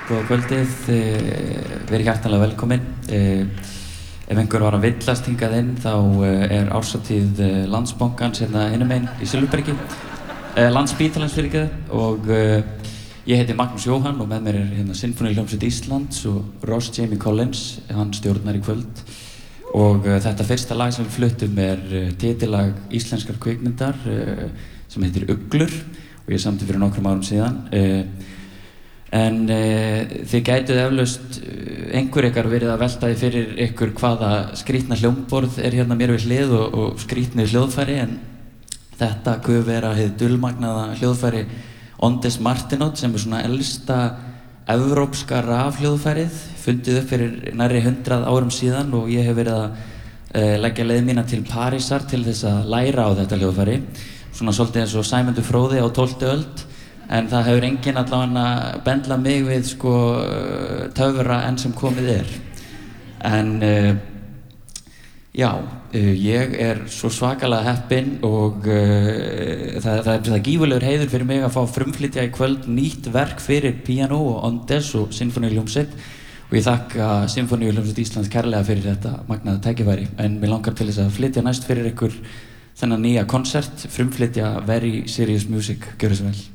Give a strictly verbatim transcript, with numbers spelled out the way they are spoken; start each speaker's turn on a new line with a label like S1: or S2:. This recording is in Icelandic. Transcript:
S1: Góða kvöldið, verið hjartanlega velkomin. Ef einhver var að villast hingað inn þá er árshátíð Landsbankans hérna hinum megin í Silfurbergi, Landspítalans fyrirgefðu, og ég heiti Magnús Jóhann og með mér er hérna Sinfóníuhljómsveit Íslands og Ross Jamie Collins, hann stjórnar í kvöld. Og þetta fyrsta lag sem við fluttum er titillag íslenskar kvikmyndar sem heitir Uglur og ég samti fyrir nokkrum árum síðan. En uh, þið gætuð eflaust einhver ykkar verið að velta því fyrir ykkur hvaða skrítna hljómborð er hérna mér við hlið og, og skrítnu hljóðfæri, en þetta guð vera hið dulmagnaða hljóðfæri Ondes Martinot sem er svona elsta evrópska rafhljóðfærið, fundið upp fyrir nærri hundrað árum síðan, og ég hef verið að uh, leggja leið mína til Parísar til þess að læra á þetta hljóðfæri, svona svolítið eins og Sæmundur fróði á tólftu öld. En það hefur enginn allavega bendlað mig við sko töfra enn sem komið er. En uh, já, uh, ég er svo svakalega heppinn og uh, það, það er það gífurlegur heiður fyrir mig að fá frumflytja í kvöld nýtt verk fyrir píanó og Ondes og Sinfóníuhljómsveit, og ég þakka Sinfóníuhljómsveit Íslands kærlega fyrir þetta magnaða tækifæri. En mig langar til þess að flytja næst fyrir ykkur þennan nýja konsert, frumflytja Very Serious Music. Gjörðu svo vel.